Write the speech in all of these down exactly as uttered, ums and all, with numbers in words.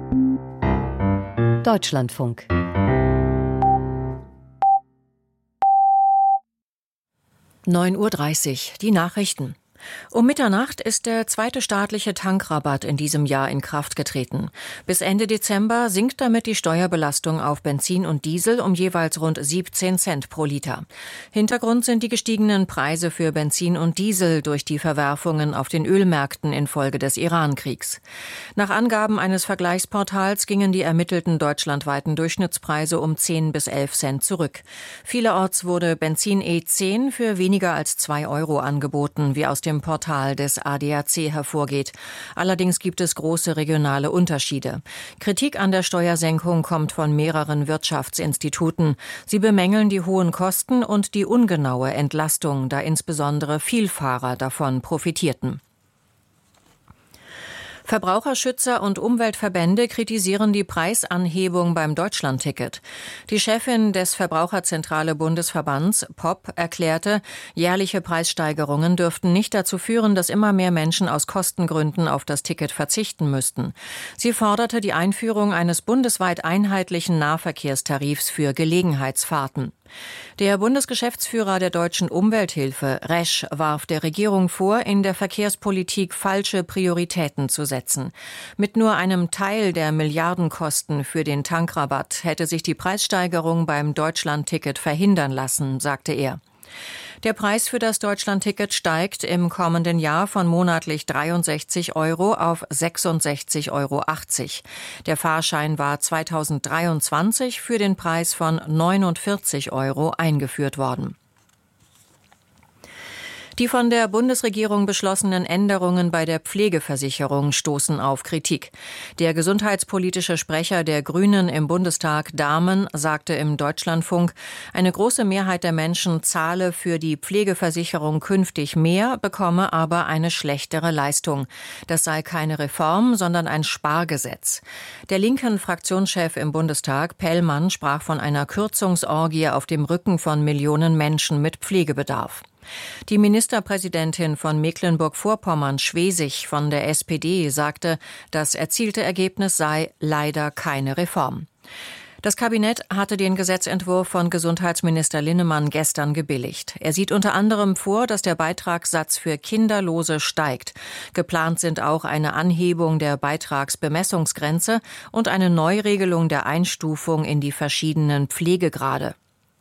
Deutschlandfunk. neun Uhr dreißig, die Nachrichten. Um Mitternacht ist der zweite staatliche Tankrabatt in diesem Jahr in Kraft getreten. Bis Ende Dezember sinkt damit die Steuerbelastung auf Benzin und Diesel um jeweils rund siebzehn Cent pro Liter. Hintergrund sind die gestiegenen Preise für Benzin und Diesel durch die Verwerfungen auf den Ölmärkten infolge des Iran-Kriegs. Nach Angaben eines Vergleichsportals gingen die ermittelten deutschlandweiten Durchschnittspreise um zehn bis elf Cent zurück. Vielerorts wurde Benzin E zehn für weniger als zwei Euro angeboten, wie aus dem dem Portal des A D A C hervorgeht. Allerdings gibt es große regionale Unterschiede. Kritik an der Steuersenkung kommt von mehreren Wirtschaftsinstituten. Sie bemängeln die hohen Kosten und die ungenaue Entlastung, da insbesondere Vielfahrer davon profitierten. Verbraucherschützer und Umweltverbände kritisieren die Preisanhebung beim Deutschlandticket. Die Chefin des Verbraucherzentrale Bundesverbands, P O P, erklärte, jährliche Preissteigerungen dürften nicht dazu führen, dass immer mehr Menschen aus Kostengründen auf das Ticket verzichten müssten. Sie forderte die Einführung eines bundesweit einheitlichen Nahverkehrstarifs für Gelegenheitsfahrten. Der Bundesgeschäftsführer der Deutschen Umwelthilfe, Resch, warf der Regierung vor, in der Verkehrspolitik falsche Prioritäten zu setzen. Mit nur einem Teil der Milliardenkosten für den Tankrabatt hätte sich die Preissteigerung beim Deutschlandticket verhindern lassen, sagte er. Der Preis für das Deutschlandticket steigt im kommenden Jahr von monatlich dreiundsechzig Euro auf sechsundsechzig Euro achtzig. Der Fahrschein war zweitausenddreiundzwanzig für den Preis von neunundvierzig Euro eingeführt worden. Die von der Bundesregierung beschlossenen Änderungen bei der Pflegeversicherung stoßen auf Kritik. Der gesundheitspolitische Sprecher der Grünen im Bundestag, Dahmen, sagte im Deutschlandfunk, eine große Mehrheit der Menschen zahle für die Pflegeversicherung künftig mehr, bekomme aber eine schlechtere Leistung. Das sei keine Reform, sondern ein Spargesetz. Der linken Fraktionschef im Bundestag, Pellmann, sprach von einer Kürzungsorgie auf dem Rücken von Millionen Menschen mit Pflegebedarf. Die Ministerpräsidentin von Mecklenburg-Vorpommern, Schwesig von der S P D, sagte, das erzielte Ergebnis sei leider keine Reform. Das Kabinett hatte den Gesetzentwurf von Gesundheitsminister Linnemann gestern gebilligt. Er sieht unter anderem vor, dass der Beitragssatz für Kinderlose steigt. Geplant sind auch eine Anhebung der Beitragsbemessungsgrenze und eine Neuregelung der Einstufung in die verschiedenen Pflegegrade.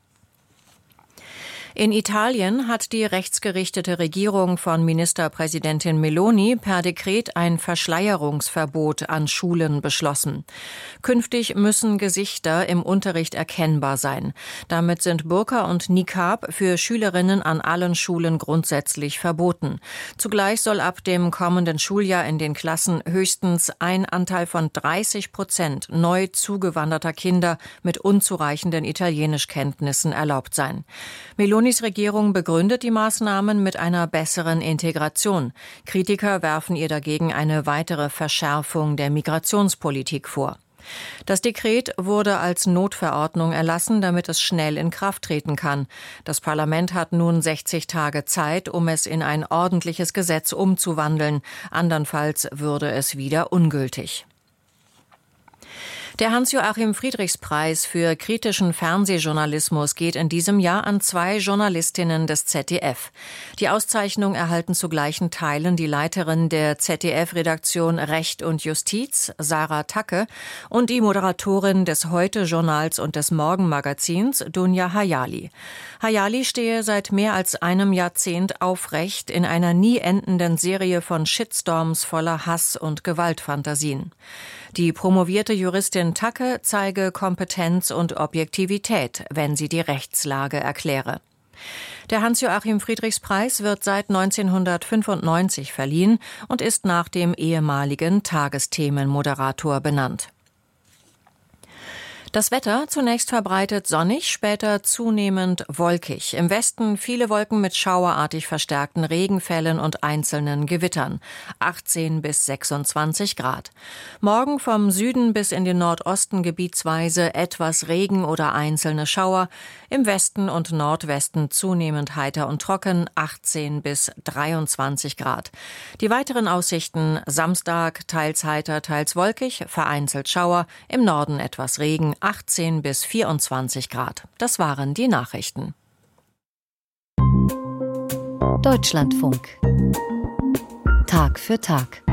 In Italien hat die rechtsgerichtete Regierung von Ministerpräsidentin Meloni per Dekret ein Verschleierungsverbot an Schulen beschlossen. Künftig müssen Gesichter im Unterricht erkennbar sein. Damit sind Burka und Niqab für Schülerinnen an allen Schulen grundsätzlich verboten. Zugleich soll ab dem kommenden Schuljahr in den Klassen höchstens ein Anteil von dreißig Prozent neu zugewanderter Kinder mit unzureichenden Italienischkenntnissen erlaubt sein. Meloni Melonis Regierung begründet die Maßnahmen mit einer besseren Integration. Kritiker werfen ihr dagegen eine weitere Verschärfung der Migrationspolitik vor. Das Dekret wurde als Notverordnung erlassen, damit es schnell in Kraft treten kann. Das Parlament hat nun sechzig Tage Zeit, um es in ein ordentliches Gesetz umzuwandeln. Andernfalls würde es wieder ungültig. Der Hans-Joachim-Friedrichs-Preis für kritischen Fernsehjournalismus geht in diesem Jahr an zwei Journalistinnen des Z D F. Die Auszeichnung erhalten zu gleichen Teilen die Leiterin der Z D F-Redaktion Recht und Justiz, Sarah Tacke, und die Moderatorin des Heute-Journals und des Morgenmagazins, Dunja Hayali. Hayali stehe seit mehr als einem Jahrzehnt aufrecht in einer nie endenden Serie von Shitstorms voller Hass und Gewaltfantasien. Die promovierte Juristin Tacke zeige Kompetenz und Objektivität, wenn sie die Rechtslage erkläre. Der Hans-Joachim-Friedrichs-Preis wird seit neunzehnhundertfünfundneunzig verliehen und ist nach dem ehemaligen Tagesthemenmoderator benannt. Das Wetter zunächst verbreitet sonnig, später zunehmend wolkig. Im Westen viele Wolken mit schauerartig verstärkten Regenfällen und einzelnen Gewittern. achtzehn bis sechsundzwanzig Grad. Morgen vom Süden bis in den Nordosten gebietsweise etwas Regen oder einzelne Schauer. Im Westen und Nordwesten zunehmend heiter und trocken, achtzehn bis dreiundzwanzig Grad. Die weiteren Aussichten: Samstag teils heiter, teils wolkig, vereinzelt Schauer, im Norden etwas Regen, achtzehn bis vierundzwanzig Grad. Das waren die Nachrichten. Deutschlandfunk. Tag für Tag.